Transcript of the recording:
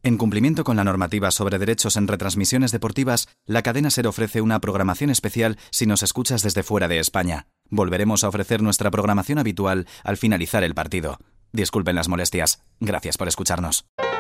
En cumplimiento con la normativa sobre derechos en retransmisiones deportivas, la cadena SER ofrece una programación especial si nos escuchas desde fuera de España. Volveremos a ofrecer nuestra programación habitual al finalizar el partido. Disculpen las molestias. Gracias por escucharnos.